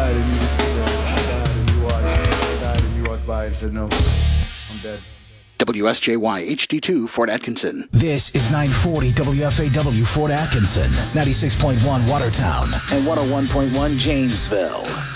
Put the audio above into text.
died and you just stood there. I died and you watched. I died and you walked by and said, no, I'm dead. WSJY HD2 Fort Atkinson. This is 940 WFAW Fort Atkinson, 96.1 Watertown, and 101.1 Janesville.